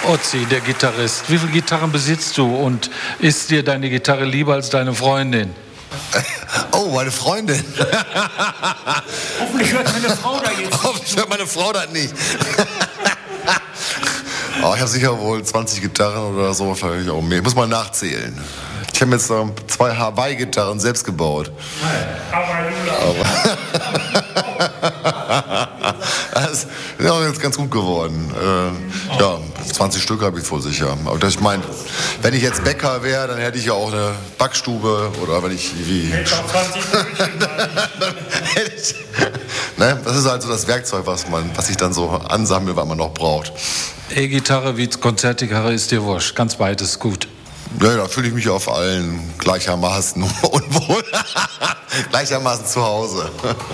Otzi, der Gitarrist, wie viele Gitarren besitzt du und ist dir deine Gitarre lieber als deine Freundin? Oh, meine Freundin. Hoffentlich hört meine Frau da jetzt. Hoffentlich hört meine Frau das nicht. Oh, ich habe sicher wohl 20 Gitarren oder so, vielleicht auch mehr. Ich muss mal nachzählen. Ich habe jetzt 2 Hawaii-Gitarren selbst gebaut. Das ist jetzt ganz gut geworden. Ja, 20 Stück habe ich wohl sicher. Aber ich meine, wenn ich jetzt Bäcker wäre, dann hätte ich ja auch eine Backstube. Oder wenn ich wie... Ne? Das ist also das Werkzeug, was ich dann so ansammle, was man noch braucht. E-Gitarre wie Konzertgitarre ist dir wurscht. Ganz beides gut. Ja, da fühle ich mich auf allen gleichermaßen unwohl. Gleichermaßen zu Hause.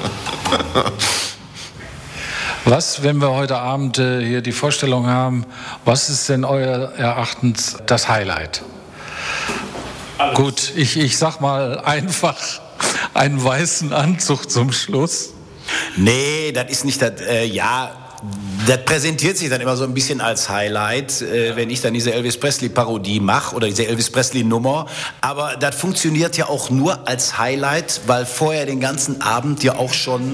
Was, wenn wir heute Abend hier die Vorstellung haben, was ist denn euer Erachtens das Highlight? Alles. Gut, ich sag mal einfach einen weißen Anzug zum Schluss. Nee, das ist nicht das, das präsentiert sich dann immer so ein bisschen als Highlight, wenn ich dann diese Elvis Presley-Parodie mache oder diese Elvis Presley-Nummer. Aber das funktioniert ja auch nur als Highlight, weil vorher den ganzen Abend ja auch schon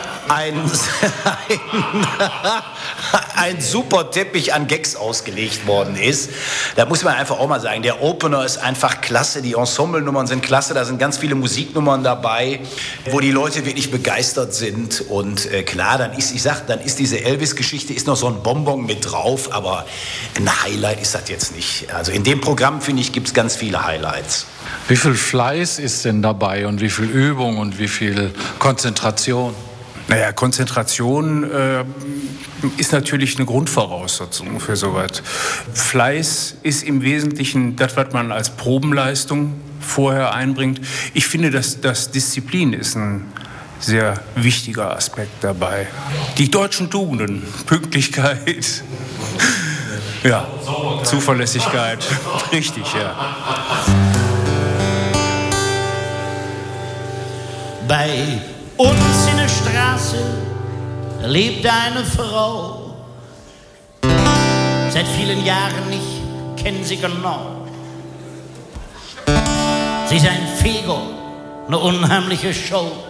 ein super Teppich an Gags ausgelegt worden ist. Da muss man einfach auch mal sagen, der Opener ist einfach klasse, die Ensemble-Nummern sind klasse, da sind ganz viele Musiknummern dabei, wo die Leute wirklich begeistert sind. Und klar, dann ist diese Elvis-Geschichte ist noch so ein Bonbon mit drauf, aber ein Highlight ist das jetzt nicht. Also in dem Programm, finde ich, gibt es ganz viele Highlights. Wie viel Fleiß ist denn dabei und wie viel Übung und wie viel Konzentration? Naja, Konzentration ist natürlich eine Grundvoraussetzung für sowas. Fleiß ist im Wesentlichen das, was man als Probenleistung vorher einbringt. Ich finde, dass Disziplin ist ein sehr wichtiger Aspekt dabei. Die deutschen Tugenden, Pünktlichkeit, ja, Zuverlässigkeit, richtig, ja. Bei uns in der Straße lebt eine Frau. Seit vielen Jahren, ich kenne sie genau. Sie ist ein Feger, eine unheimliche Show.